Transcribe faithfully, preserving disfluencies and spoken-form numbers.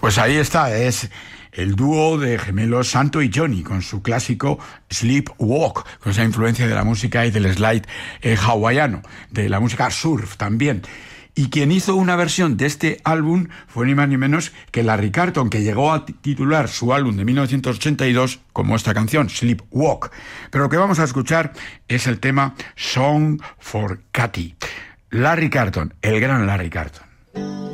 Pues ahí está, es el dúo de gemelos Santo y Johnny con su clásico Sleepwalk, con esa influencia de la música y del slide eh, hawaiano, de la música surf también. Y quien hizo una versión de este álbum fue ni más ni menos que Larry Carlton, que llegó a titular su álbum de mil novecientos ochenta y dos como esta canción, Sleepwalk. Pero lo que vamos a escuchar es el tema Song for Katy. Larry Carlton, el gran Larry Carlton.